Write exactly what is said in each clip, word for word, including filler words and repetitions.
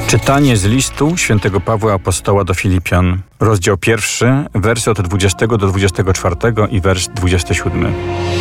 Czytanie z listu świętego Pawła Apostoła do Filipian, rozdział pierwszy, wersy od dwudziestego do dwudziestego czwartego i wers dwudziesty siódmy.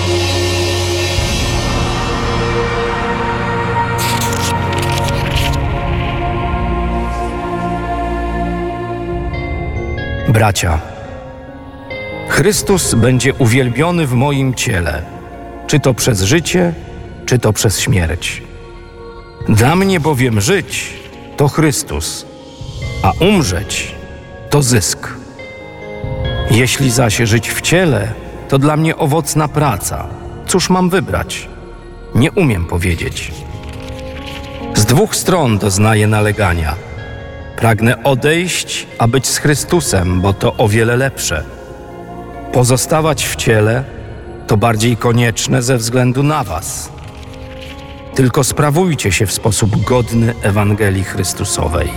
Bracia, Chrystus będzie uwielbiony w moim ciele, czy to przez życie, czy to przez śmierć. Dla mnie bowiem żyć to Chrystus, a umrzeć to zysk. Jeśli zaś żyć w ciele, to dla mnie owocna praca. Cóż mam wybrać? Nie umiem powiedzieć. Z dwóch stron doznaję nalegania. Pragnę odejść, a być z Chrystusem, bo to o wiele lepsze. Pozostawać w ciele to bardziej konieczne ze względu na was. Tylko sprawujcie się w sposób godny Ewangelii Chrystusowej.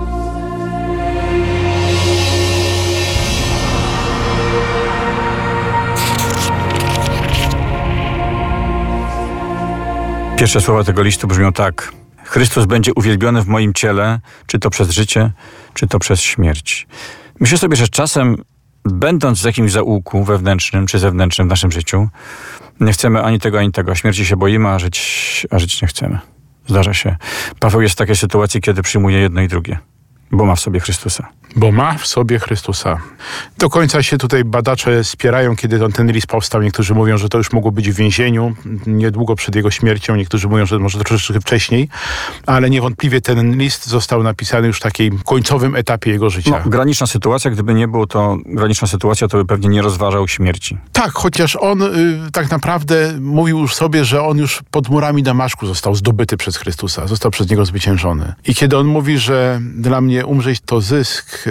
Pierwsze słowa tego listu brzmią tak. Chrystus będzie uwielbiony w moim ciele, czy to przez życie, czy to przez śmierć. Myślę sobie, że czasem, będąc w jakimś zaułku wewnętrznym czy zewnętrznym w naszym życiu, nie chcemy ani tego, ani tego. Śmierci się boimy, a żyć, a żyć nie chcemy. Zdarza się. Paweł jest w takiej sytuacji, kiedy przyjmuje jedno i drugie, bo ma w sobie Chrystusa. Bo ma w sobie Chrystusa. Do końca się tutaj badacze spierają, kiedy on, ten list powstał. Niektórzy mówią, że to już mogło być w więzieniu, niedługo przed jego śmiercią. Niektórzy mówią, że może troszeczkę wcześniej. Ale niewątpliwie ten list został napisany już w takim końcowym etapie jego życia. No, graniczna sytuacja. Gdyby nie było to graniczna sytuacja, to by pewnie nie rozważał śmierci. Tak, chociaż on y, tak naprawdę mówił już sobie, że on już pod murami Damaszku został zdobyty przez Chrystusa. Został przez niego zwyciężony. I kiedy on mówi, że dla mnie umrzeć to zysk,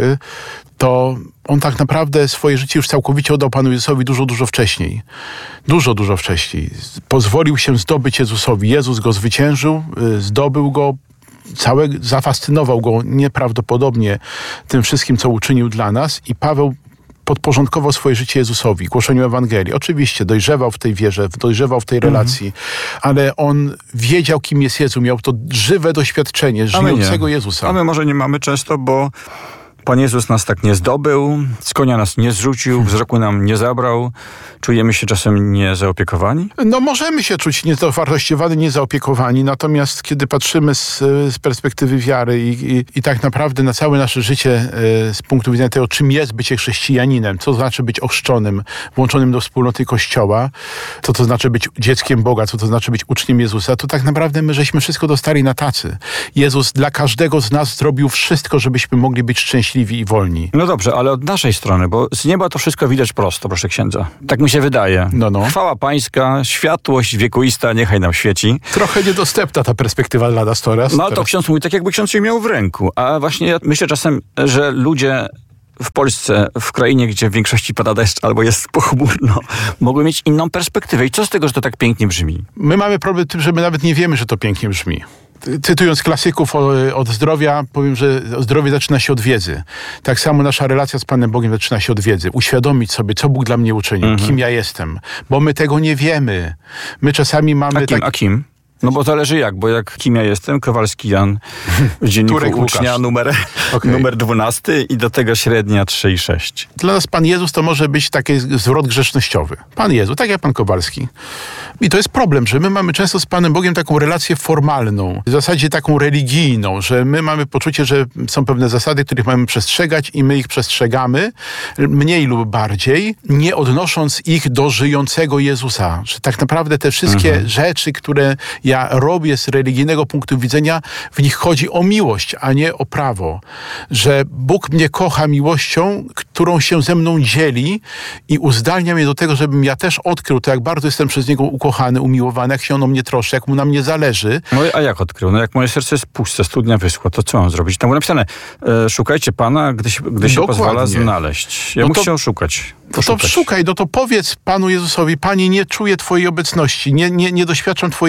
to on tak naprawdę swoje życie już całkowicie oddał Panu Jezusowi dużo, dużo wcześniej. Dużo, dużo wcześniej. Pozwolił się zdobyć Jezusowi. Jezus go zwyciężył, zdobył go, całe, zafascynował go nieprawdopodobnie tym wszystkim, co uczynił dla nas. I Paweł podporządkował swoje życie Jezusowi, głoszeniu Ewangelii. Oczywiście dojrzewał w tej wierze, dojrzewał w tej relacji, mhm. ale on wiedział, kim jest Jezus. Miał to żywe doświadczenie żyjącego Jezusa. A my może nie mamy często, bo Pan Jezus nas tak nie zdobył, z konia nas nie zrzucił, wzroku nam nie zabrał. Czujemy się czasem niezaopiekowani? No możemy się czuć niedowartościowani, niezaopiekowani, natomiast kiedy patrzymy z, z perspektywy wiary i, i, i tak naprawdę na całe nasze życie z punktu widzenia tego, czym jest bycie chrześcijaninem, co to znaczy być ochrzczonym, włączonym do wspólnoty Kościoła, co to znaczy być dzieckiem Boga, co to znaczy być uczniem Jezusa, to tak naprawdę my żeśmy wszystko dostali na tacy. Jezus dla każdego z nas zrobił wszystko, żebyśmy mogli być szczęśliwi i wolni. No dobrze, ale od naszej strony, bo z nieba to wszystko widać prosto, proszę księdza. Tak mi się wydaje. No, no. Chwała pańska, światłość wiekuista, niechaj nam świeci. Trochę niedostępna ta perspektywa dla nas teraz. No ale to ksiądz mówi tak, jakby ksiądz ją miał w ręku. A właśnie ja myślę czasem, że ludzie w Polsce, w krainie, gdzie w większości pada deszcz albo jest pochmurno, mogły mieć inną perspektywę. I co z tego, że to tak pięknie brzmi? My mamy problem tym, że my nawet nie wiemy, że to pięknie brzmi. Cytując klasyków od zdrowia, powiem, że zdrowie zaczyna się od wiedzy. Tak samo nasza relacja z Panem Bogiem zaczyna się od wiedzy. Uświadomić sobie, co Bóg dla mnie uczynił, mhm. kim ja jestem. Bo my tego nie wiemy. My czasami mamy... A kim? Tak... A kim? No bo zależy jak, bo jak kim ja jestem, Kowalski Jan w dzienniku Turek ucznia numer, okay. numer dwunasty i do tego średnia trzy i sześć. Dla nas Pan Jezus to może być taki zwrot grzecznościowy. Pan Jezus, tak jak Pan Kowalski. I to jest problem, że my mamy często z Panem Bogiem taką relację formalną, w zasadzie taką religijną, że my mamy poczucie, że są pewne zasady, których mamy przestrzegać i my ich przestrzegamy, mniej lub bardziej, nie odnosząc ich do żyjącego Jezusa. Że tak naprawdę te wszystkie mhm. rzeczy, które ja robię z religijnego punktu widzenia, w nich chodzi o miłość, a nie o prawo. Że Bóg mnie kocha miłością, którą się ze mną dzieli i uzdalnia mnie do tego, żebym ja też odkrył to, jak bardzo jestem przez Niego ukochany, umiłowany, jak się On o mnie troszczy, jak Mu na mnie zależy. No a jak odkrył? No jak moje serce jest puste, studnia wyschła, to co mam zrobić? Tam było napisane, e, szukajcie Pana, gdy się, gdy się pozwala znaleźć. Ja no muszę to, się szukać. No to szukaj, no to powiedz Panu Jezusowi, Panie, nie czuję Twojej obecności, nie, nie, nie doświadczam Twojej miłości,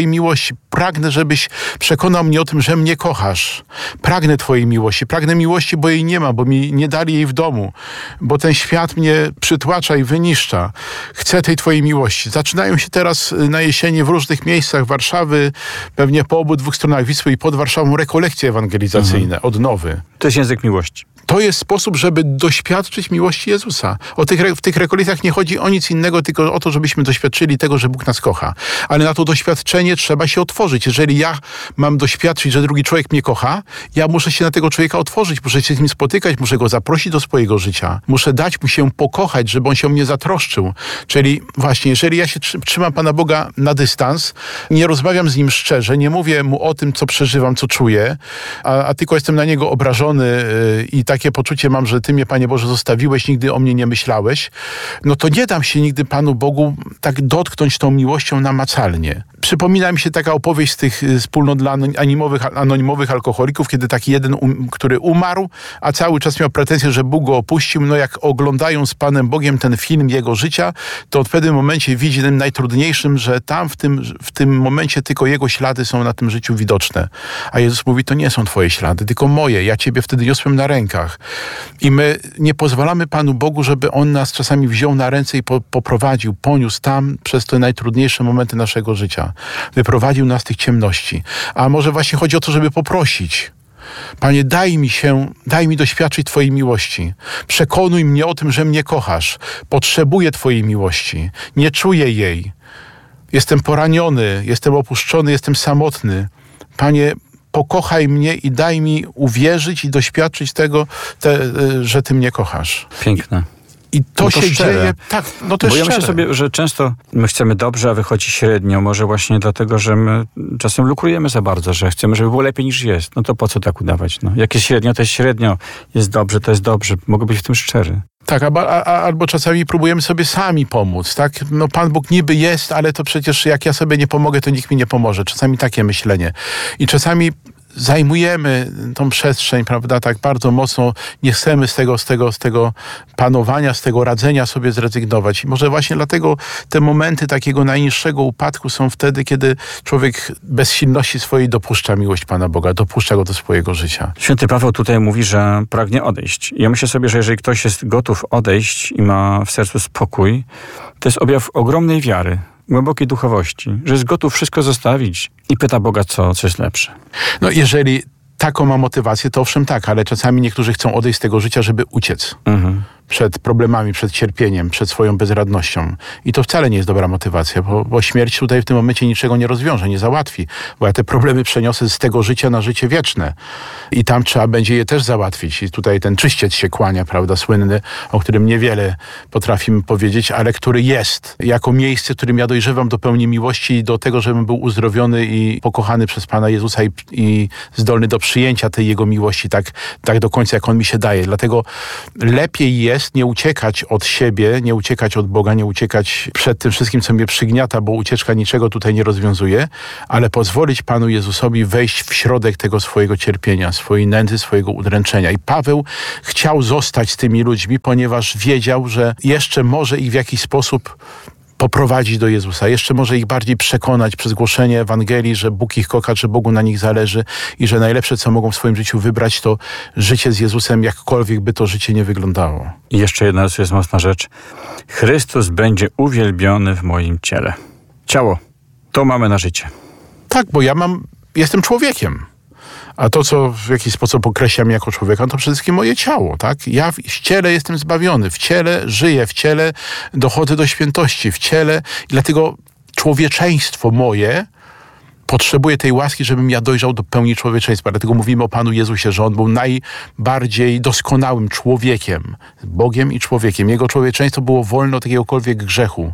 miłości. Pragnę, żebyś przekonał mnie o tym, że mnie kochasz. Pragnę Twojej miłości. Pragnę miłości, bo jej nie ma, bo mi nie dali jej w domu. Bo ten świat mnie przytłacza i wyniszcza. Chcę tej Twojej miłości. Zaczynają się teraz na jesieni w różnych miejscach Warszawy, pewnie po obu dwóch stronach Wisły i pod Warszawą rekolekcje ewangelizacyjne, Mhm. odnowy. To jest język miłości. To jest sposób, żeby doświadczyć miłości Jezusa. O tych, w tych rekolekcjach nie chodzi o nic innego, tylko o to, żebyśmy doświadczyli tego, że Bóg nas kocha. Ale na to doświadczenie trzeba się otworzyć. Jeżeli ja mam doświadczyć, że drugi człowiek mnie kocha, ja muszę się na tego człowieka otworzyć, muszę się z nim spotykać, muszę go zaprosić do swojego życia. Muszę dać mu się pokochać, żeby on się o mnie zatroszczył. Czyli właśnie, jeżeli ja się trzymam Pana Boga na dystans, nie rozmawiam z nim szczerze, nie mówię mu o tym, co przeżywam, co czuję, a, a tylko jestem na niego obrażony yy, i takie poczucie mam, że Ty mnie, Panie Boże, zostawiłeś, nigdy o mnie nie myślałeś, no to nie dam się nigdy Panu Bogu tak dotknąć tą miłością namacalnie. Przypomina mi się taka opowieść z tych wspólnot dla anonimowych, anonimowych alkoholików, kiedy taki jeden, um, który umarł, a cały czas miał pretensję, że Bóg go opuścił. No jak oglądają z Panem Bogiem ten film jego życia, to w pewnym momencie widzi tym najtrudniejszym, że tam w tym, w tym momencie tylko jego ślady są na tym życiu widoczne. A Jezus mówi, to nie są Twoje ślady, tylko moje. Ja Ciebie wtedy niosłem na rękach. I my nie pozwalamy Panu Bogu, żeby On nas czasami wziął na ręce i po, poprowadził, poniósł tam przez te najtrudniejsze momenty naszego życia. Wyprowadził nas z tych ciemności. A może właśnie chodzi o to, żeby poprosić. Panie, daj mi się, daj mi doświadczyć Twojej miłości. Przekonuj mnie o tym, że mnie kochasz. Potrzebuję Twojej miłości. Nie czuję jej. Jestem poraniony, jestem opuszczony, jestem samotny. Panie, pokochaj mnie i daj mi uwierzyć i doświadczyć tego, te, że Ty mnie kochasz. Piękne. I to, No to się szczere. dzieje, tak, no to Bo jest ja myślę szczere. sobie, że często my chcemy dobrze, a wychodzi średnio. Może właśnie dlatego, że my czasem lukrujemy za bardzo, że chcemy, żeby było lepiej niż jest. No to po co tak udawać? No, jak jest średnio, to jest średnio. Jest dobrze, to jest dobrze. Mogę być w tym szczery. Tak, a, a, albo czasami próbujemy sobie sami pomóc, tak? No Pan Bóg niby jest, ale to przecież jak ja sobie nie pomogę, to nikt mi nie pomoże. Czasami takie myślenie. I czasami zajmujemy tą przestrzeń, prawda, tak bardzo mocno, nie chcemy z tego, z tego, z tego panowania, z tego radzenia sobie zrezygnować. I może właśnie dlatego te momenty takiego najniższego upadku są wtedy, kiedy człowiek bezsilności swojej dopuszcza miłość Pana Boga, dopuszcza go do swojego życia. Święty Paweł tutaj mówi, że pragnie odejść. I ja myślę sobie, że jeżeli ktoś jest gotów odejść i ma w sercu spokój, to jest objaw ogromnej wiary, głębokiej duchowości, że jest gotów wszystko zostawić i pyta Boga, co, co jest lepsze. No jeżeli taką ma motywację, to owszem tak, ale czasami niektórzy chcą odejść z tego życia, żeby uciec. Mhm. Przed problemami, przed cierpieniem, przed swoją bezradnością. I to wcale nie jest dobra motywacja, bo, bo śmierć tutaj w tym momencie niczego nie rozwiąże, nie załatwi. Bo ja te problemy przeniosę z tego życia na życie wieczne. I tam trzeba będzie je też załatwić. I tutaj ten czyściec się kłania, prawda, słynny, o którym niewiele potrafimy powiedzieć, ale który jest jako miejsce, w którym ja dojrzewam do pełni miłości i do tego, żebym był uzdrowiony i pokochany przez Pana Jezusa i, i zdolny do przyjęcia tej Jego miłości tak, tak do końca, jak On mi się daje. Dlatego lepiej jest jest nie uciekać od siebie, nie uciekać od Boga, nie uciekać przed tym wszystkim, co mnie przygniata, bo ucieczka niczego tutaj nie rozwiązuje, ale pozwolić Panu Jezusowi wejść w środek tego swojego cierpienia, swojej nędzy, swojego udręczenia. I Paweł chciał zostać z tymi ludźmi, ponieważ wiedział, że jeszcze może ich w jakiś sposób poprowadzić do Jezusa. Jeszcze może ich bardziej przekonać przez głoszenie Ewangelii, że Bóg ich kocha, że Bogu na nich zależy i że najlepsze, co mogą w swoim życiu wybrać, to życie z Jezusem, jakkolwiek by to życie nie wyglądało. I jeszcze jedna jest mocna rzecz. Chrystus będzie uwielbiony w moim ciele. Ciało, to mamy na życie. Tak, bo ja mam, jestem człowiekiem. A to, co w jakiś sposób określa mnie jako człowieka, to przede wszystkim moje ciało, tak? Ja w ciele jestem zbawiony, w ciele żyję, w ciele dochodzę do świętości, w ciele i dlatego człowieczeństwo moje potrzebuje tej łaski, żebym ja dojrzał do pełni człowieczeństwa. Dlatego mówimy o Panu Jezusie, że On był najbardziej doskonałym człowiekiem, Bogiem i człowiekiem. Jego człowieczeństwo było wolne od jakiegokolwiek grzechu.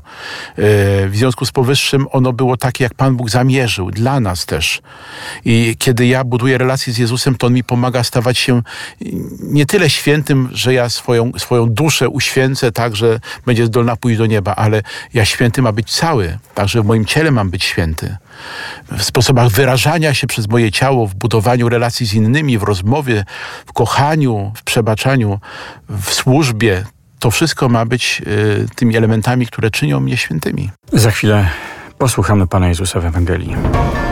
W związku z powyższym ono było takie, jak Pan Bóg zamierzył, dla nas też. I kiedy ja buduję relacje z Jezusem, to On mi pomaga stawać się nie tyle świętym, że ja swoją, swoją duszę uświęcę tak, że będzie zdolna pójść do nieba, ale ja święty ma być cały, także w moim ciele mam być święty. W sposobach wyrażania się przez moje ciało, w budowaniu relacji z innymi, w rozmowie, w kochaniu, w przebaczaniu, w służbie. To wszystko ma być y, tymi elementami, które czynią mnie świętymi. Za chwilę posłuchamy Pana Jezusa w Ewangelii.